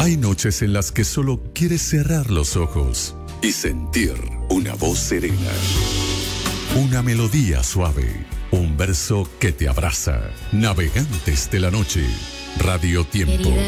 Hay noches en las que solo quieres cerrar los ojos y sentir una voz serena, una melodía suave, un verso que te abraza. Navegantes de la noche, Radio Tiempo.